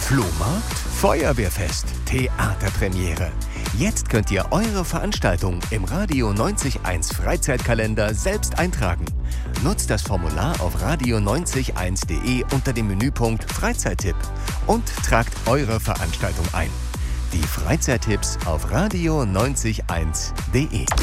Flohmarkt, Feuerwehrfest, Theaterpremiere. Jetzt könnt ihr eure Veranstaltung im Radio 90.1 Freizeitkalender selbst eintragen. Nutzt das Formular auf radio901.de unter dem Menüpunkt Freizeittipp und tragt eure Veranstaltung ein. Die Freizeittipps auf radio901.de.